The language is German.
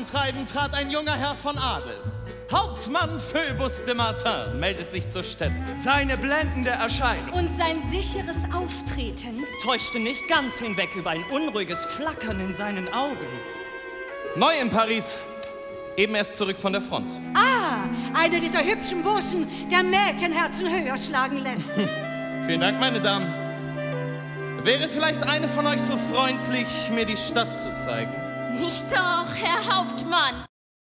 Antreiben trat ein junger Herr von Adel. Hauptmann Phoebus de Martin meldet sich zur Stelle. Seine blendende Erscheinung und sein sicheres Auftreten täuschte nicht ganz hinweg über ein unruhiges Flackern in seinen Augen. Neu in Paris, eben erst zurück von der Front. Ah, einer dieser hübschen Burschen, der Mädchenherzen höher schlagen lässt. Vielen Dank, meine Damen. Wäre vielleicht eine von euch so freundlich, mir die Stadt zu zeigen? Nicht doch, Herr Hauptmann.